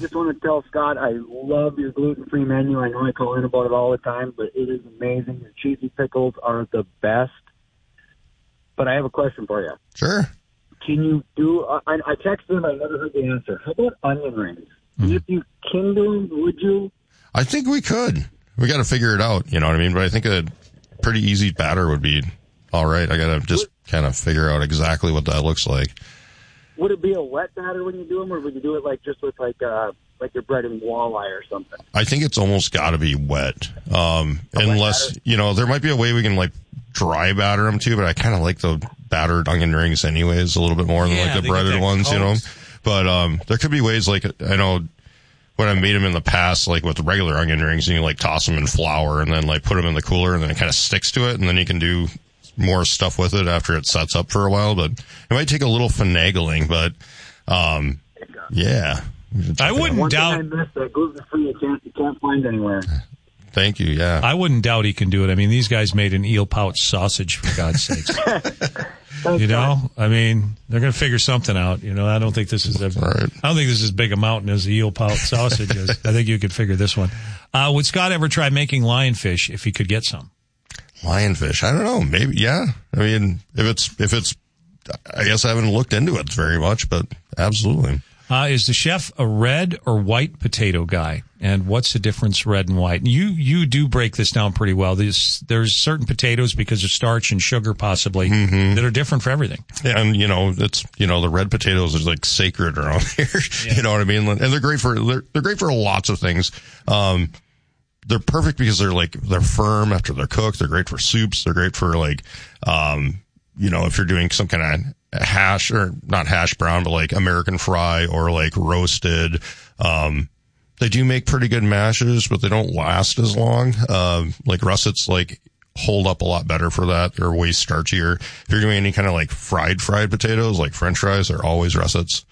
just want to tell Scott I love your gluten-free menu. I know I call in about it all the time, but it is amazing. Your cheesy pickles are the best. But I have a question for you. Sure. Can you do? I texted him. I never heard the answer. How about onion rings? If you can do them, would you? I think we could. We got to figure it out. You know what I mean? But I think a pretty easy batter would be all right. I got to just kind of figure out exactly what that looks like. Would it be a wet batter when you do them, or would you do it like just with like your bread and walleye or something? I think it's almost got to be wet. Unless, you know, there might be a way we can like dry batter them too, but I kind of like the battered onion rings anyways a little bit more than like the breaded ones, you know. But there could be ways, like, I know when I made them in the past, like with regular onion rings, and you like toss them in flour and then like put them in the cooler and then it kind of sticks to it, and then you can do more stuff with it after it sets up for a while. But it might take a little finagling, but yeah. I wouldn't doubt. I missed that gluten-free you can't find anywhere. Thank you, yeah. I wouldn't doubt he can do it. I mean, these guys made an eel pouch sausage, for God's sakes. You know, I mean, they're going to figure something out. You know, I don't think this is I don't think this is as big a mountain as the eel pouch sausage is. I think you could figure this one. Would Scott ever try making lionfish if he could get some? Lionfish? I don't know. Maybe, yeah. I mean, if it's, I guess I haven't looked into it very much, but absolutely. Is the chef a red or white potato guy? And what's the difference, red and white? You do break this down pretty well. There's certain potatoes, because of starch and sugar possibly, that are different for everything. Yeah, and the red potatoes are like sacred around here. Yeah. You know what I mean? And they're great for lots of things. They're perfect because they're firm after they're cooked. They're great for soups. They're great for like, if you're doing some kind of hash, or not hash brown, but like American fry or like roasted. They do make pretty good mashes, but they don't last as long. Like russets like hold up a lot better for that. They're way starchier. If you're doing any kind of like fried potatoes, like French fries, they're always russets.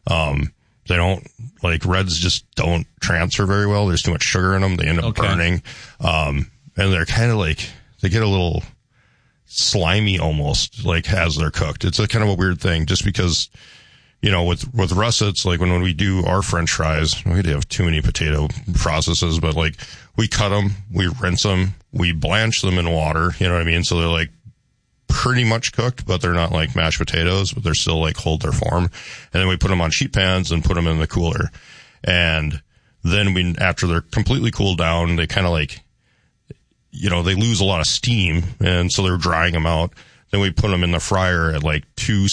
They don't, like, reds just don't transfer very well. There's too much sugar in them. They end up burning. And they're kind of like, they get a little slimy almost, like, as they're cooked. It's a kind of a weird thing, just because, you know, with russets, like when we do our French fries, we have too many potato processes, but like we cut them, we rinse them, we blanch them in water, you know what I mean? So they're like pretty much cooked, but they're not like mashed potatoes, but they're still like hold their form. And then we put them on sheet pans and put them in the cooler. And then after they're completely cooled down, they kind of like, you know, they lose a lot of steam, and so they're drying them out. Then we put them in the fryer at like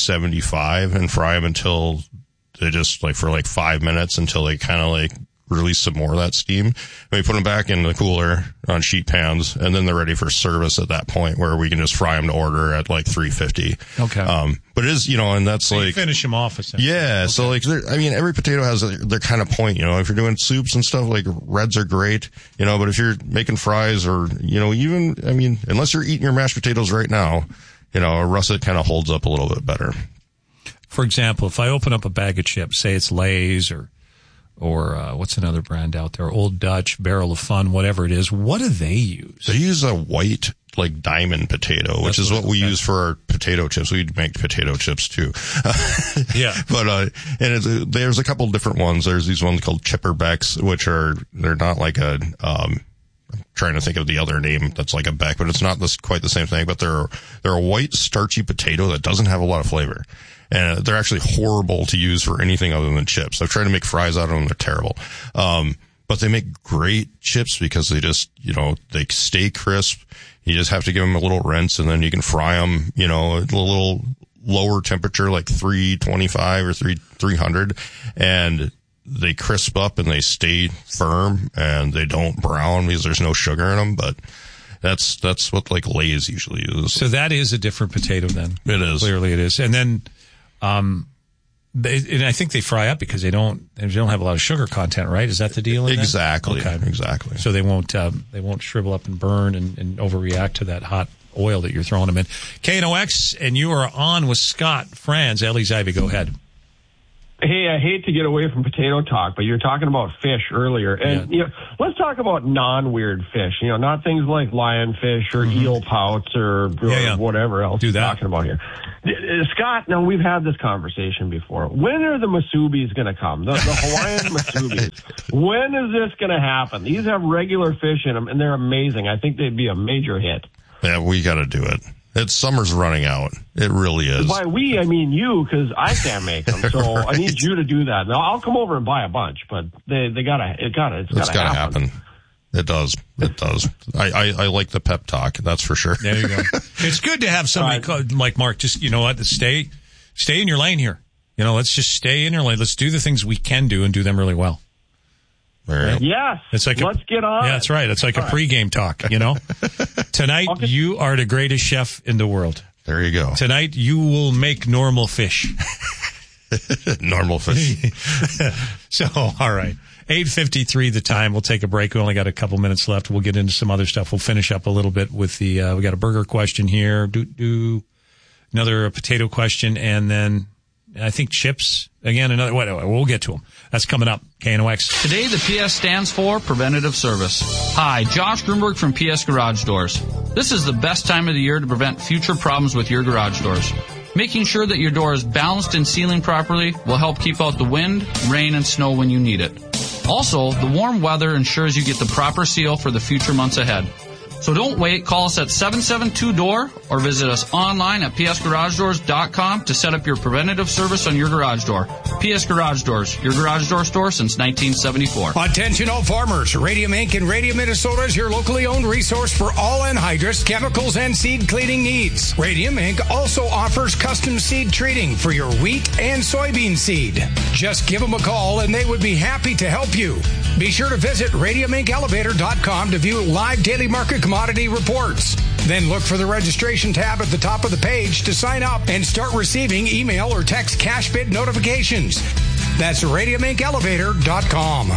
275 and fry them until they just like for like 5 minutes, until they kind of like release some more of that steam. And we put them back in the cooler on sheet pans, and then they're ready for service at that point, where we can just fry them to order at like 350. Okay. But it is, you know, and that's so like, you finish them off essentially. Yeah. Okay. So like, I mean, every potato has their kind of point, you know. If you're doing soups and stuff, like reds are great, you know, but if you're making fries, or, you know, even, I mean, unless you're eating your mashed potatoes right now, you know, a russet kind of holds up a little bit better. For example, if I open up a bag of chips, say it's Lay's or what's another brand out there? Old Dutch, Barrel of Fun, whatever it is. What do they use? They use a white, like, diamond potato, which is what we use for our potato chips. We make potato chips too. Yeah. But, there's a couple different ones. There's these ones called Chipperbecks, which they're not like I'm trying to think of the other name that's like a Beck, but it's not quite the same thing. But they're a white, starchy potato that doesn't have a lot of flavor. And they're actually horrible to use for anything other than chips. I've tried to make fries out of them. They're terrible. But they make great chips because they just, you know, they stay crisp. You just have to give them a little rinse, and then you can fry them, you know, at a little lower temperature, like 325 or 300. And they crisp up and they stay firm, and they don't brown because there's no sugar in them. But that's what like Lay's usually uses. So that is a different potato then. It is. Clearly it is. And then, and I think they fry up because they don't have a lot of sugar content, right? Is that the deal? Exactly. Okay. Exactly. So they won't shrivel up and burn and overreact to that hot oil that you're throwing them in. KNOX, and you are on with Scott Franz. Ellie Ivy, go ahead. Hey, I hate to get away from potato talk, but you're talking about fish earlier. And, let's talk about non-weird fish, not things like lionfish or eel pouts or whatever else we're talking about here. Scott, now we've had this conversation before. When are the Musubis going to come? The Hawaiian Musubis. When is this going to happen? These have regular fish in them, and they're amazing. I think they'd be a major hit. Yeah, we got to do it. Summer's running out. It really is. By we, I mean you, because I can't make them. So I need you to do that. Now I'll come over and buy a bunch, but it's gotta happen. It does. I like the pep talk. That's for sure. There you go. It's good to have somebody like Mark. Just stay in your lane here. Let's just stay in your lane. Let's do the things we can do and do them really well. Right. Yes. It's like let's get on. Yeah, that's right. It's like a pregame talk, Tonight, you are the greatest chef in the world. There you go. Tonight, you will make normal fish. Normal fish. So, all right. 8:53 the time. We'll take a break. We only got a couple minutes left. We'll get into some other stuff. We'll finish up a little bit with we got a burger question here. Another potato question, and then I think chips. Again, another. We'll get to them. That's coming up. KNOX. Today, the PS stands for Preventative Service. Hi, Josh Grunberg from PS Garage Doors. This is the best time of the year to prevent future problems with your garage doors. Making sure that your door is balanced and sealing properly will help keep out the wind, rain, and snow when you need it. Also, the warm weather ensures you get the proper seal for the future months ahead. So don't wait. Call us at 772-DOOR or visit us online at psgaragedoors.com to set up your preventative service on your garage door. PS Garage Doors, your garage door store since 1974. Attention all farmers. Radium Inc. in Radium, Minnesota is your locally owned resource for all anhydrous, chemicals, and seed cleaning needs. Radium Inc. also offers custom seed treating for your wheat and soybean seed. Just give them a call and they would be happy to help you. Be sure to visit radiumincelevator.com to view live daily market commodity reports. Then look for the registration tab at the top of the page to sign up and start receiving email or text cash bid notifications. That's radiumincelevator.com.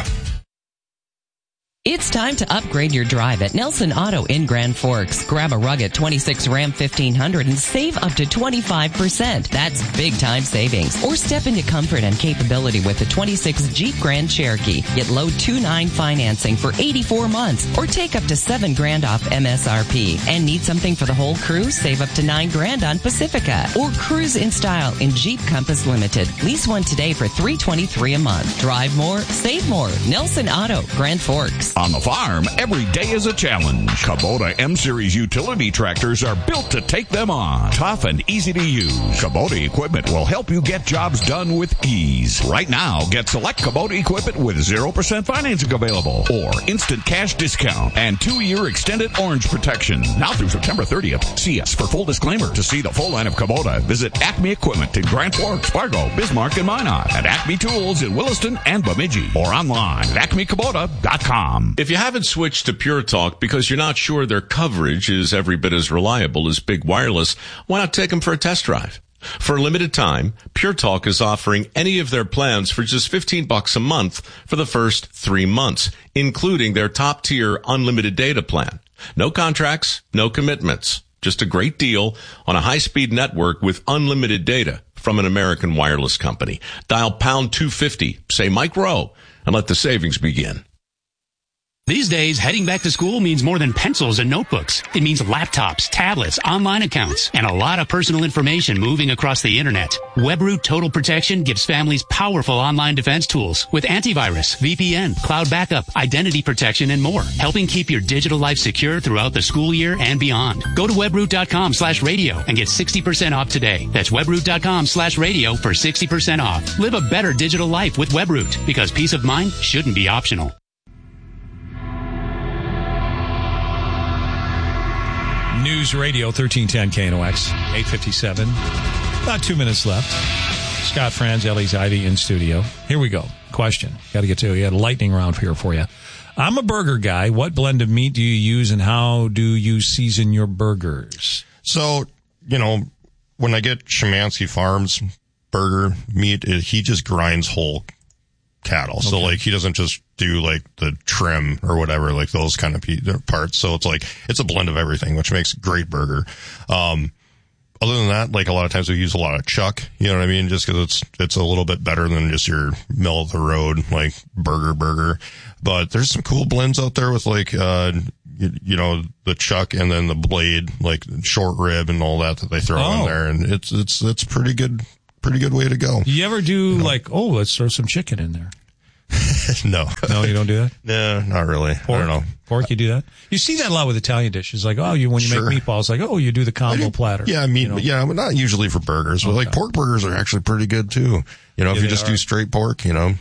It's time to upgrade your drive at Nelson Auto in Grand Forks. Grab a rugged 26 Ram 1500 and save up to 25%. That's big time savings. Or step into comfort and capability with the 26 Jeep Grand Cherokee. Get low 2.9 financing for 84 months or take up to $7,000 off MSRP. And need something for the whole crew? Save up to $9,000 on Pacifica. Or cruise in style in Jeep Compass Limited. Lease one today for $323 a month. Drive more, save more. Nelson Auto, Grand Forks. On the farm, every day is a challenge. Kubota M-Series utility tractors are built to take them on. Tough and easy to use. Kubota equipment will help you get jobs done with ease. Right now, get select Kubota equipment with 0% financing available or instant cash discount and 2-year extended orange protection. Now through September 30th. See us for full disclaimer. To see the full line of Kubota, visit Acme Equipment in Grand Forks, Fargo, Bismarck, and Minot, at Acme Tools in Williston and Bemidji, or online at acmekubota.com. If you haven't switched to Pure Talk because you're not sure their coverage is every bit as reliable as Big Wireless, why not take them for a test drive? For a limited time, Pure Talk is offering any of their plans for just $15 a month for the first 3 months, including their top-tier unlimited data plan. No contracts, no commitments. Just a great deal on a high-speed network with unlimited data from an American wireless company. Dial pound 250, say Mike Rowe, and let the savings begin. These days, heading back to school means more than pencils and notebooks. It means laptops, tablets, online accounts, and a lot of personal information moving across the internet. WebRoot Total Protection gives families powerful online defense tools with antivirus, VPN, cloud backup, identity protection, and more, helping keep your digital life secure throughout the school year and beyond. Go to webroot.com/radio and get 60% off today. That's webroot.com/radio for 60% off. Live a better digital life with WebRoot, because peace of mind shouldn't be optional. News Radio 1310 KNOX 8:57. About 2 minutes left. Scott Franz, Ellie's Ivy in studio. Here we go. Question. Got to get to it. You had a lightning round here for you. I'm a burger guy. What blend of meat do you use and how do you season your burgers? So, when I get Szymanski Farms burger meat, he just grinds whole cattle. Okay. So he doesn't just do the trim or whatever, those kind of parts. So it's a blend of everything, which makes a great burger. other than that, like a lot of times we use a lot of Chuck, you know what I mean? Just because it's a little bit better than just your middle of the road, like burger. But there's some cool blends out there with like, you know, the Chuck and then the Blade, like short rib and all that they throw in there. And it's pretty good way to go. You ever do like, let's throw some chicken in there? No, you don't do that? No, not really. Pork? I don't know. Pork, you do that? You see that a lot with Italian dishes. Like, when you make meatballs, like, you do the combo platter. Yeah, I mean, but not usually for burgers, but like pork burgers are actually pretty good too. You know, if you just do straight pork, you know.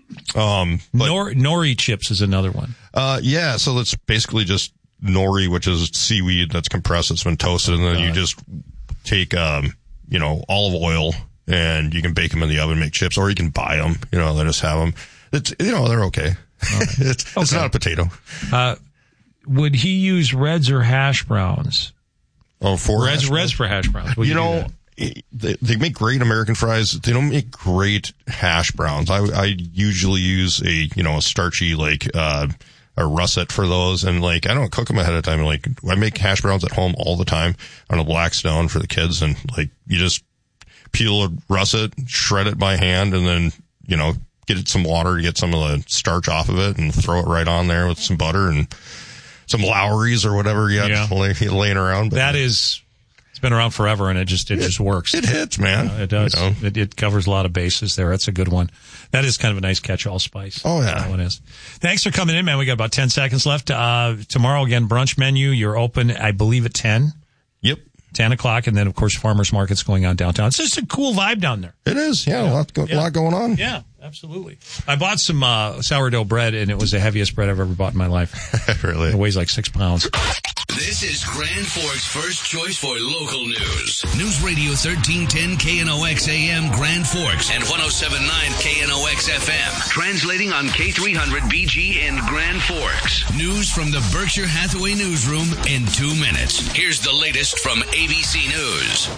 Nori chips is another one. So it's basically just nori, which is seaweed that's compressed, it's been toasted, and then you just take, olive oil, and you can bake them in the oven, make chips, or you can buy them, they just have them. It's, they're okay. Right. It's not a potato. Would he use Reds or hash browns? Oh, for Reds for hash browns. They make great American fries. They don't make great hash browns. I usually use a starchy, like, a russet for those. And like, I don't cook them ahead of time. Like, I make hash browns at home all the time on a Blackstone for the kids. And like, you just peel a russet, shred it by hand, and then, get it some water to get some of the starch off of it and throw it right on there with some butter and some Lowry's or whatever you got laying around. But it's been around forever and it just works. It hits, man. It does. It covers a lot of bases there. That's a good one. That is kind of a nice catch-all spice. Oh, yeah. That one is. Thanks for coming in, man. We got about 10 seconds left. Tomorrow, again, brunch menu. You're open, I believe, at 10. Yep. 10 o'clock, and then, of course, farmers market's going on downtown. It's just a cool vibe down there. It is, a lot going on. Yeah, absolutely. I bought some sourdough bread, and it was the heaviest bread I've ever bought in my life. Really? It weighs like 6 pounds. This is Grand Forks' first choice for local news. News Radio 1310 KNOX AM Grand Forks and 1079 KNOX FM. Translating on K300 BG in Grand Forks. News from the Berkshire Hathaway newsroom in 2 minutes. Here's the latest from ABC News.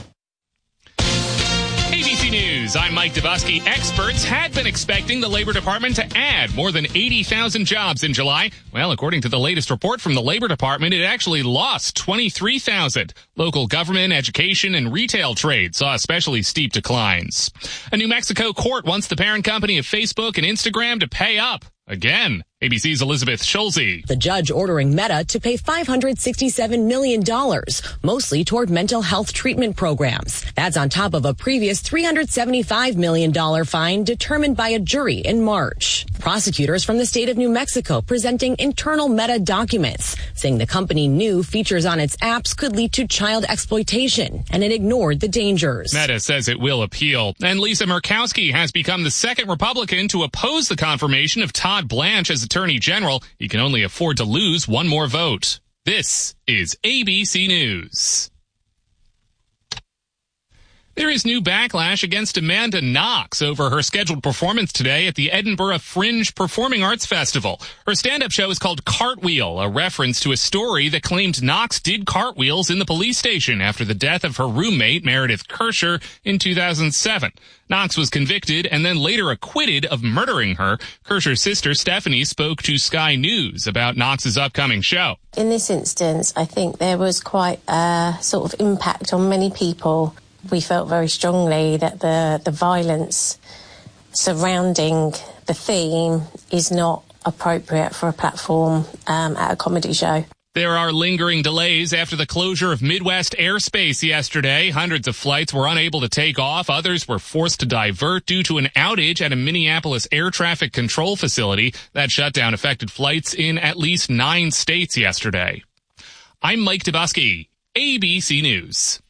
ABC News, I'm Mike Dubusky. Experts had been expecting the Labor Department to add more than 80,000 jobs in July. Well, according to the latest report from the Labor Department, it actually lost 23,000. Local government, education, and retail trade saw especially steep declines. A New Mexico court wants the parent company of Facebook and Instagram to pay up. Again, ABC's Elizabeth Schulze. The judge ordering Meta to pay $567 million, mostly toward mental health treatment programs. That's on top of a previous $375 million fine determined by a jury in March. Prosecutors from the state of New Mexico presenting internal Meta documents, saying the company knew features on its apps could lead to child exploitation, and it ignored the dangers. Meta says it will appeal. And Lisa Murkowski has become the second Republican to oppose the confirmation of Todd Blanche as Attorney General. He can only afford to lose one more vote. This is ABC News. There is new backlash against Amanda Knox over her scheduled performance today at the Edinburgh Fringe Performing Arts Festival. Her stand-up show is called Cartwheel, a reference to a story that claimed Knox did cartwheels in the police station after the death of her roommate, Meredith Kirscher, in 2007. Knox was convicted and then later acquitted of murdering her. Kirscher's sister, Stephanie, spoke to Sky News about Knox's upcoming show. In this instance, I think there was quite a sort of impact on many people. We felt very strongly that the violence surrounding the theme is not appropriate for a platform at a comedy show. There are lingering delays after the closure of Midwest airspace yesterday. Hundreds of flights were unable to take off. Others were forced to divert due to an outage at a Minneapolis air traffic control facility. That shutdown affected flights in at least 9 states yesterday. I'm Mike Dubusky, ABC News.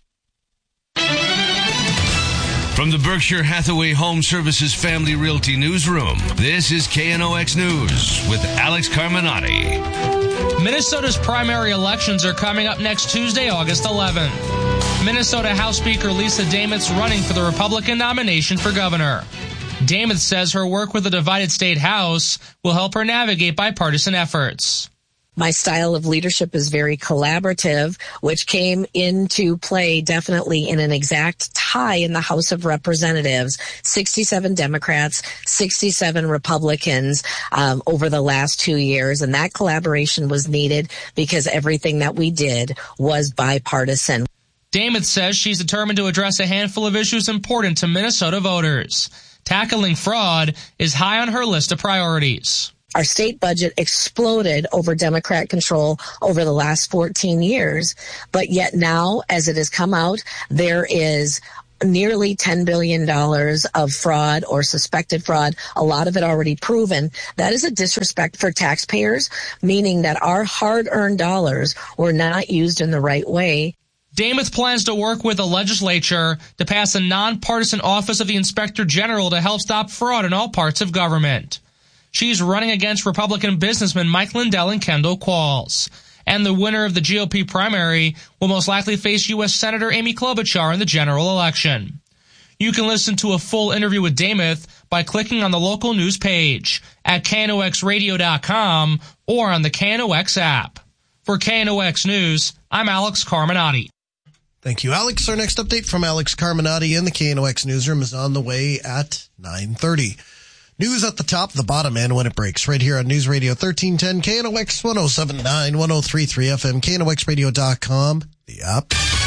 From the Berkshire Hathaway Home Services Family Realty Newsroom, this is KNOX News with Alex Carminati. Minnesota's primary elections are coming up next Tuesday, August 11th. Minnesota House Speaker Lisa Damitz running for the Republican nomination for governor. Damitz says her work with the divided state House will help her navigate bipartisan efforts. My style of leadership is very collaborative, which came into play definitely in an exact tie in the House of Representatives, 67 Democrats, 67 Republicans over the last 2 years. And that collaboration was needed because everything that we did was bipartisan. Dameth says she's determined to address a handful of issues important to Minnesota voters. Tackling fraud is high on her list of priorities. Our state budget exploded over Democrat control over the last 14 years. But yet now, as it has come out, there is nearly $10 billion of fraud or suspected fraud, a lot of it already proven. That is a disrespect for taxpayers, meaning that our hard-earned dollars were not used in the right way. Dameth plans to work with the legislature to pass a nonpartisan Office of the Inspector General to help stop fraud in all parts of government. She's running against Republican businessmen Mike Lindell and Kendall Qualls. And the winner of the GOP primary will most likely face U.S. Senator Amy Klobuchar in the general election. You can listen to a full interview with Dameth by clicking on the local news page at KNOXradio.com or on the KNOX app. For KNOX News, I'm Alex Carminati. Thank you, Alex. Our next update from Alex Carminati in the KNOX newsroom is on the way at 9:30. News at the top, the bottom, and when it breaks, right here on News Radio 1310, KNOX 107.9, 103.3 FM, KNOXradio.com, the app.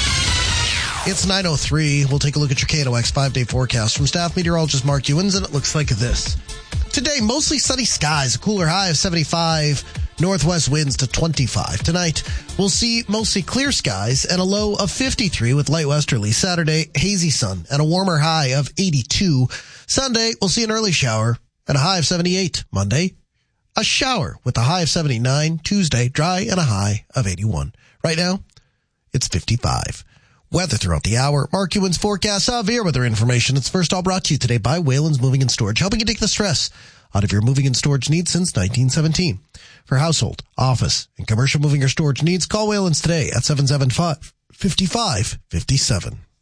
It's 9:03. We'll take a look at your KNOX 5-day forecast from staff meteorologist Mark Ewens, and it looks like this. Today, mostly sunny skies, a cooler high of 75, northwest winds to 25. Tonight, we'll see mostly clear skies and a low of 53 with light westerly. Saturday, hazy sun and a warmer high of 82. Sunday, we'll see an early shower and a high of 78. Monday, a shower with a high of 79. Tuesday, dry and a high of 81. Right now, it's 55. Weather throughout the hour. Mark Ewens forecast severe weather information. It's first all brought to you today by Wayland's Moving and Storage, helping you take the stress out of your moving and storage needs since 1917. For household, office, and commercial moving or storage needs, call Wayland's today at 775-5557.